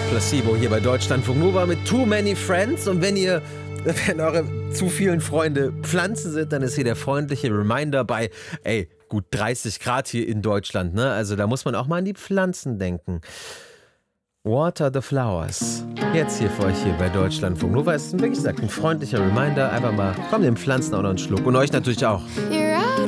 Placebo hier bei Deutschlandfunk Nova mit Too Many Friends. Und wenn eure zu vielen Freunde Pflanzen sind, dann ist hier der freundliche Reminder bei, gut 30 Grad hier in Deutschland, ne? Also da muss man auch mal an die Pflanzen denken. Water the Flowers. Jetzt hier für euch hier bei Deutschlandfunk Nova ist, wie gesagt, ein freundlicher Reminder. Einfach mal, komm den Pflanzen auch noch einen Schluck. Und euch natürlich auch. You're out